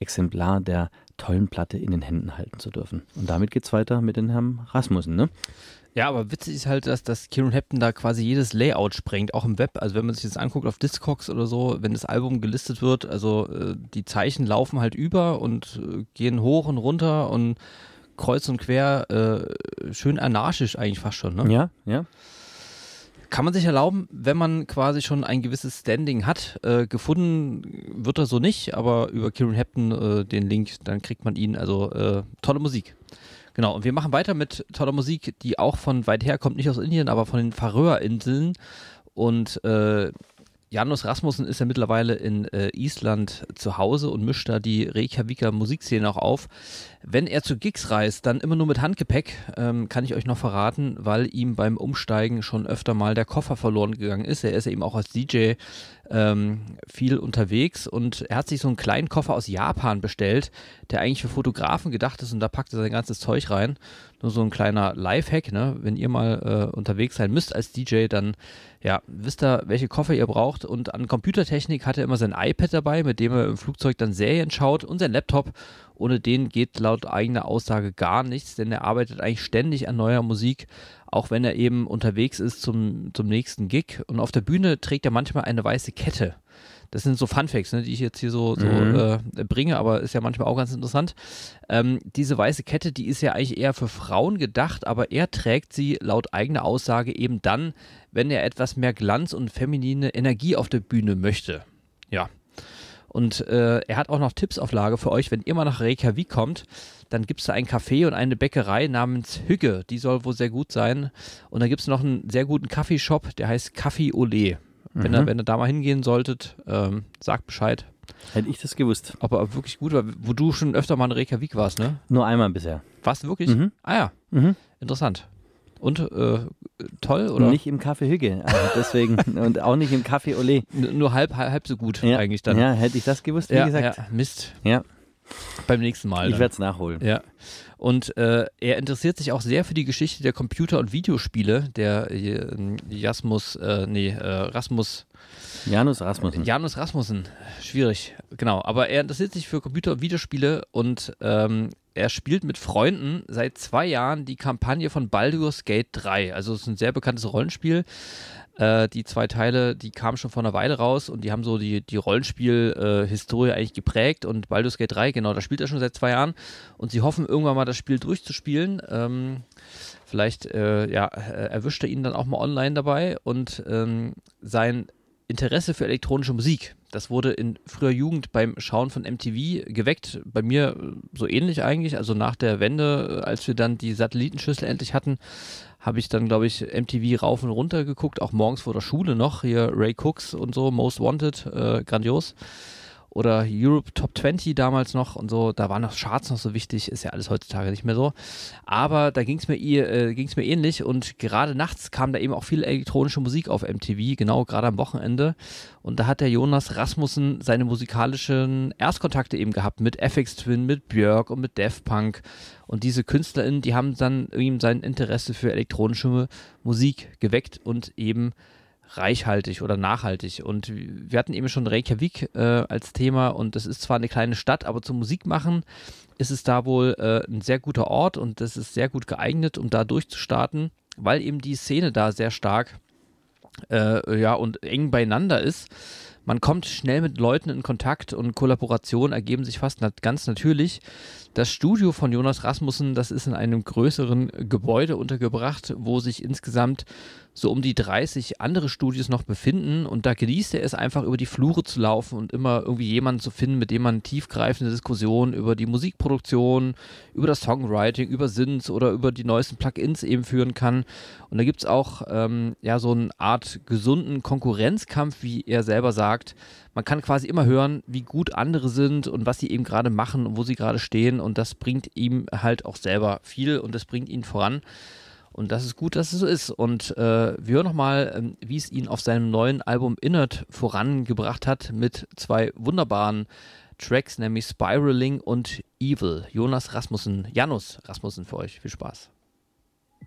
Exemplar der tollen Platte in den Händen halten zu dürfen. Und damit geht's weiter mit den Herrn Rasmussen, ne? Ja, aber witzig ist halt, dass Kieran Hepton da quasi jedes Layout sprengt, auch im Web. Also wenn man sich das anguckt auf Discogs oder so, wenn das Album gelistet wird, also die Zeichen laufen halt über und gehen hoch und runter und kreuz und quer, schön anarchisch eigentlich fast schon, ne? Ja, ja. Kann man sich erlauben, wenn man quasi schon ein gewisses Standing hat. Gefunden wird er so nicht, aber über Kieran Hepton den Link, dann kriegt man ihn. Also tolle Musik. Genau, und wir machen weiter mit toller Musik, die auch von weit her kommt, nicht aus Indien, aber von den Färöerinseln. Und Janus Rasmussen ist ja mittlerweile in Island zu Hause und mischt da die Reykjaviker Musikszene auch auf. Wenn er zu Gigs reist, dann immer nur mit Handgepäck, kann ich euch noch verraten, weil ihm beim Umsteigen schon öfter mal der Koffer verloren gegangen ist. Er ist ja eben auch als DJ viel unterwegs und er hat sich so einen kleinen Koffer aus Japan bestellt, der eigentlich für Fotografen gedacht ist und da packt er sein ganzes Zeug rein. Nur so ein kleiner Lifehack, ne? Wenn ihr mal unterwegs sein müsst als DJ, dann ja, wisst ihr, welche Koffer ihr braucht. Und an Computertechnik hat er immer sein iPad dabei, mit dem er im Flugzeug dann Serien schaut und sein Laptop. Ohne den geht laut eigener Aussage gar nichts, denn er arbeitet eigentlich ständig an neuer Musik, auch wenn er eben unterwegs ist zum nächsten Gig. Und auf der Bühne trägt er manchmal eine weiße Kette. Das sind so Funfacts, ne, die ich jetzt hier so bringe, aber ist ja manchmal auch ganz interessant. Diese weiße Kette, die ist ja eigentlich eher für Frauen gedacht, aber er trägt sie laut eigener Aussage eben dann, wenn er etwas mehr Glanz und feminine Energie auf der Bühne möchte. Ja. Und er hat auch noch Tipps auf Lager für euch, wenn ihr mal nach Reykjavik kommt, dann gibt es da ein Café und eine Bäckerei namens Hügge, die soll wohl sehr gut sein. Und da gibt es noch einen sehr guten Kaffeeshop, der heißt Café Olé. Wenn ihr da mal hingehen solltet, sagt Bescheid. Hätte ich das gewusst. Ob er wirklich gut war, wo du schon öfter mal in Reykjavik warst, ne? Nur einmal bisher. Warst du wirklich? Ah ja, interessant. Und toll, oder? Nicht im Café Hügge, also deswegen und auch nicht im Café Olé. Nur halb so gut eigentlich dann. Ja, hätte ich das gewusst, wie gesagt. Ja, Mist. Ja. Beim nächsten Mal. Ich werde es nachholen. Ja. Und er interessiert sich auch sehr für die Geschichte der Computer- und Videospiele. Der Janus Rasmussen. Janus Rasmussen. Schwierig, genau. Aber er interessiert sich für Computer- und Videospiele und er spielt mit Freunden seit 2 Jahren die Kampagne von Baldur's Gate 3. Also es ist ein sehr bekanntes Rollenspiel. Die 2 Teile, die kamen schon vor einer Weile raus und die haben so die Rollenspiel-Historie eigentlich geprägt und Baldur's Gate 3, genau, da spielt er schon seit 2 Jahren und sie hoffen irgendwann mal das Spiel durchzuspielen. Vielleicht erwischt er ihn dann auch mal online dabei und sein Interesse für elektronische Musik, das wurde in früher Jugend beim Schauen von MTV geweckt, bei mir so ähnlich eigentlich, also nach der Wende, als wir dann die Satellitenschüssel endlich hatten, habe ich dann, glaube ich, MTV rauf und runter geguckt, auch morgens vor der Schule noch, hier Ray Cooks und so, Most Wanted, grandios. Oder Europe Top 20 damals noch und so, da waren noch Charts noch so wichtig, ist ja alles heutzutage nicht mehr so. Aber da ging es mir ähnlich und gerade nachts kam da eben auch viel elektronische Musik auf MTV, genau, gerade am Wochenende. Und da hat der Jonas Rasmussen seine musikalischen Erstkontakte eben gehabt mit FX Twin, mit Björk und mit Daft Punk. Und diese KünstlerInnen, die haben dann ihm sein Interesse für elektronische Musik geweckt und eben reichhaltig oder nachhaltig. Und wir hatten eben schon Reykjavik als Thema und das ist zwar eine kleine Stadt, aber zum Musik machen ist es da wohl ein sehr guter Ort und das ist sehr gut geeignet, um da durchzustarten, weil eben die Szene da sehr stark und eng beieinander ist. Man kommt schnell mit Leuten in Kontakt und Kollaborationen ergeben sich fast ganz natürlich. Das Studio von Jonas Rasmussen, das ist in einem größeren Gebäude untergebracht, wo sich insgesamt so um die 30 andere Studios noch befinden und da genießt er es einfach über die Flure zu laufen und immer irgendwie jemanden zu finden, mit dem man tiefgreifende Diskussionen über die Musikproduktion, über das Songwriting, über Synths oder über die neuesten Plugins eben führen kann. Und da gibt es auch so eine Art gesunden Konkurrenzkampf, wie er selber sagt. Man kann quasi immer hören, wie gut andere sind und was sie eben gerade machen und wo sie gerade stehen und das bringt ihm halt auch selber viel und das bringt ihn voran. Und das ist gut, dass es so ist. Und wir hören nochmal, wie es ihn auf seinem neuen Album Innert vorangebracht hat mit 2 wunderbaren Tracks, nämlich Spiraling und Evil. Janus Rasmussen für euch. Viel Spaß.